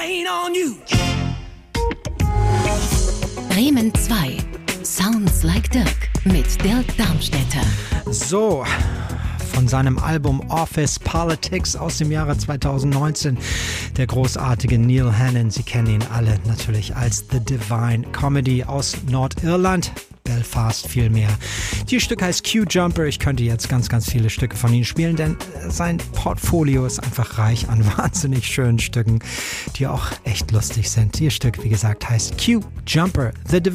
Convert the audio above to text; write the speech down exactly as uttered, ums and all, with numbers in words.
Bremen zwei. Sounds like Dirk mit Dirk Darmstädter. So, von seinem Album Office Politics aus dem Jahre zweitausendneunzehn, der großartige Neil Hannon. Sie kennen ihn alle natürlich als The Divine Comedy aus Nordirland. Belfast vielmehr. Die Stück heißt Q-Jumper. Ich könnte jetzt ganz, ganz viele Stücke von ihm spielen, denn sein Portfolio ist einfach reich an wahnsinnig schönen Stücken, die auch echt lustig sind. Ihr Stück, wie gesagt, heißt Q-Jumper. The